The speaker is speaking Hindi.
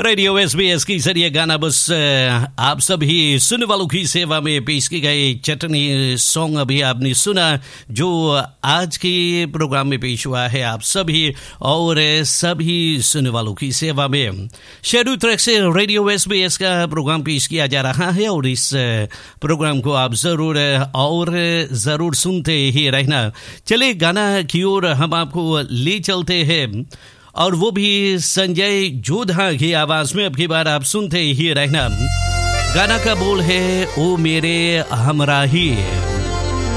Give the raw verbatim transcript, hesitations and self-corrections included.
रेडियो एसबीएस की जरिए गाना बस आप सभी सुनने वालों की सेवा में पेश की गई चटनी सॉन्ग अभी आपने सुना, जो आज के प्रोग्राम में पेश हुआ है आप सभी और सभी सुनने वालों की सेवा में। शेड्यूल ट्रैक से रेडियो एसबीएस का प्रोग्राम पेश किया जा रहा है और इस प्रोग्राम को आप जरूर और जरूर सुनते ही रहना। चले गाना की ओर हम आपको ले चलते हैं और वो भी संजय जोधा की आवाज में। अब की बार आप सुनते ही रहना। गाना का बोल है ओ मेरे हमराही।